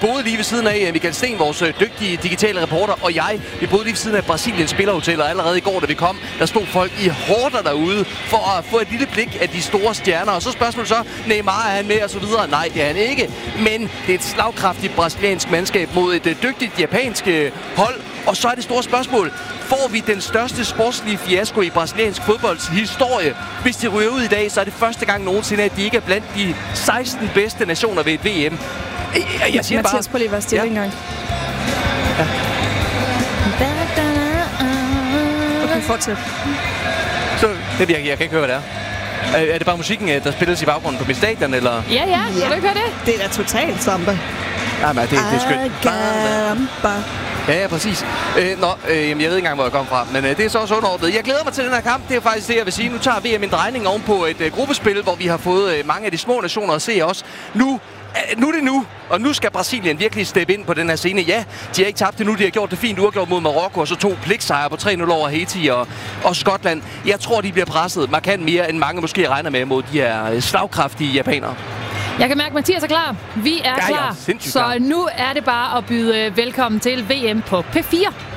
boede lige ved siden af Michael Sten, vores dygtige digitale reporter, og jeg. Vi boede lige ved siden af Brasiliens spillerhotel, og allerede i går, da vi kom, der stod folk i horder derude for at få et lille blik af de store stjerner. Og så spørgsmålet så, Neymar, er han med og så videre? Nej, det er han ikke. Men det er et slagkraftigt brasiliansk mandskab mod et dygtigt japansk hold. Og så er det store spørgsmål. Får vi den største sportslige fiasko i brasiliansk fodbolds historie? Hvis de ryger ud i dag, så er det første gang nogensinde, at de ikke er blandt de 16 bedste nationer ved et VM. Jeg siger Mathias, prøv lige at være stille en gang. Ja. Okay, fortsæt. Så, jeg kan ikke høre, hvad det er. Er det bare musikken, der spilles i baggrunden på mit stadion, eller? Ja. Kan du ikke høre det? Det er da totalt samba. Jamen, det er skønt. Gamba. Ja, præcis. Jeg ved ikke engang, hvor jeg kom fra, men det er så også underordnet. Jeg glæder mig til den her kamp. Det er faktisk det, jeg vil sige. Nu tager VM en drejning oven på et gruppespil, hvor vi har fået mange af de små nationer at se os. Nu er det nu, og nu skal Brasilien virkelig steppe ind på den her scene. Ja, de har ikke tabt det nu. De har gjort det fint uafgjort mod Marokko, og så 2 pligtsejre på 3-0 over Haiti og Skotland. Jeg tror, de bliver presset markant mere, end mange måske regner med mod de her slagkraftige japanere. Jeg kan mærke, at Mathias er klar. Vi er klar. Så nu er det bare at byde velkommen til VM på P4.